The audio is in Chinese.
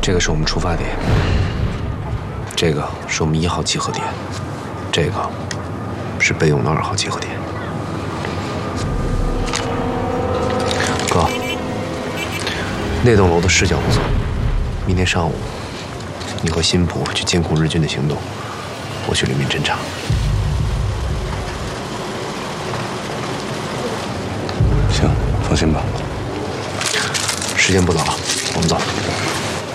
这个是我们出发点，这个是我们1号集合点，这个是备用的2号集合点。哥，那栋楼的视角不错，明天上午你和辛普去监控日军的行动，我去里面侦查。 行，放心吧。 时间不早了，我们走。